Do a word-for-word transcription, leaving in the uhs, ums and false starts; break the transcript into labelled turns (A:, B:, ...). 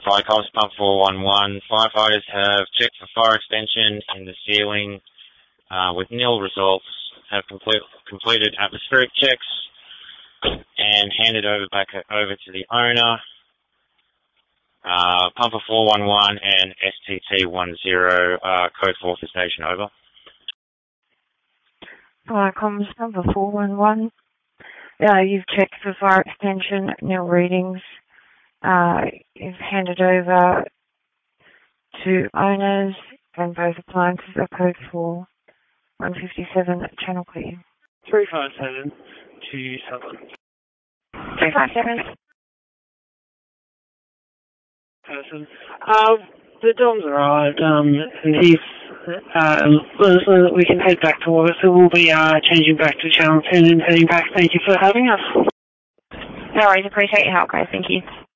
A: Fire Cops, Pump four one one. Firefighters have checked for fire extension in the ceiling uh, with nil results, have complete, completed atmospheric checks and handed over back over to the owner. Uh, Pumper four one one and S T T one zero, uh, code four for station, over.
B: Fire comms number four one one. Uh, you've checked for fire extension, nil readings. Uh, you've handed over to owners, and both appliances are code for one fifty-seven, channel clear.
C: three five seven to Southern.
B: three five seven.
C: Person. Um, the Dom's arrived, um, and he's, um, so that we can head back to work, so we'll be, uh, changing back to channel ten and heading back. Thank you for having us.
B: No worries, appreciate your help, guys. Thank you.